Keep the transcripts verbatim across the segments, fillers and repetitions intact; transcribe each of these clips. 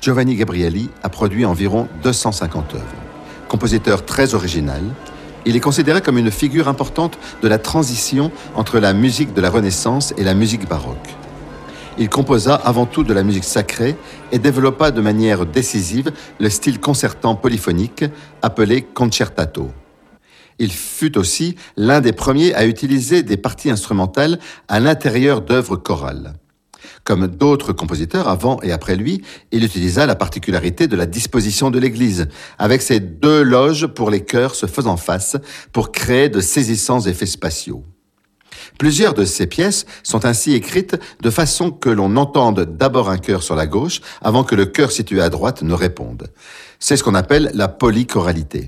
Giovanni Gabrieli a produit environ deux cent cinquante œuvres. Compositeur très original, il est considéré comme une figure importante de la transition entre la musique de la Renaissance et la musique baroque. Il composa avant tout de la musique sacrée et développa de manière décisive le style concertant polyphonique appelé concertato. Il fut aussi l'un des premiers à utiliser des parties instrumentales à l'intérieur d'œuvres chorales. Comme d'autres compositeurs avant et après lui, il utilisa la particularité de la disposition de l'église, avec ses deux loges pour les chœurs se faisant face, pour créer de saisissants effets spatiaux. Plusieurs de ces pièces sont ainsi écrites de façon que l'on entende d'abord un chœur sur la gauche avant que le chœur situé à droite ne réponde. C'est ce qu'on appelle la polychoralité.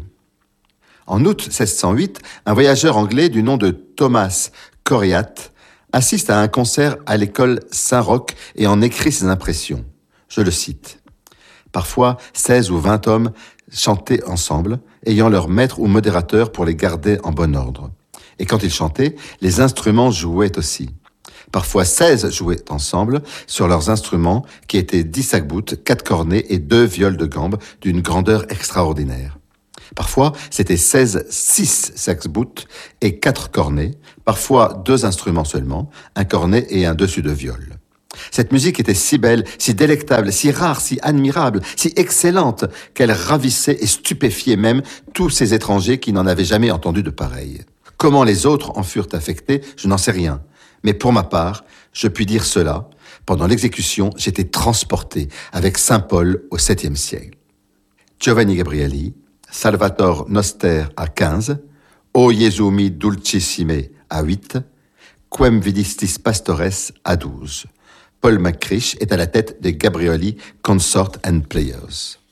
En août seize cent huit, un voyageur anglais du nom de Thomas Coriat assiste à un concert à l'école Saint-Roch et en écrit ses impressions. Je le cite. Parfois, seize ou vingt hommes chantaient ensemble, ayant leur maître ou modérateur pour les garder en bon ordre. Et quand ils chantaient, les instruments jouaient aussi. Parfois, seize jouaient ensemble sur leurs instruments qui étaient dix sac-boutes, quatre cornets et deux viols de gambe d'une grandeur extraordinaire. Parfois, c'était seize, six sac-boutes et quatre cornets, parfois deux instruments seulement, un cornet et un dessus de viol. Cette musique était si belle, si délectable, si rare, si admirable, si excellente, qu'elle ravissait et stupéfiait même tous ces étrangers qui n'en avaient jamais entendu de pareil. Comment les autres en furent affectés, je n'en sais rien. Mais pour ma part, je puis dire cela. Pendant l'exécution, j'étais transporté avec Saint Paul au septième siècle. Giovanni Gabrieli, Salvator Noster à quinze, O Jesu mi dulcissime à huit, Quem vidistis pastores à douze. Paul McCrish est à la tête des Gabrieli Consort and Players.